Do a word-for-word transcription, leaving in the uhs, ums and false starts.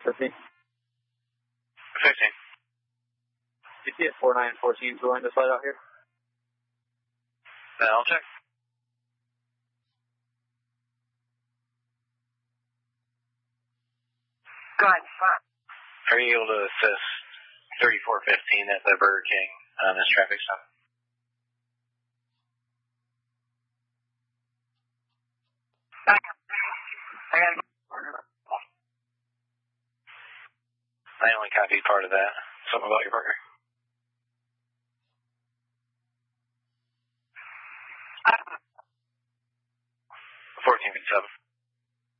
fifteen. fifteen. You see it, four nine fourteen, going to slide out here? Uh, I'll check. Go ahead. Are you able to assist thirty-four fifteen at the Burger King on this traffic stop? I gotta go. I only copied part of that. Something about your burger.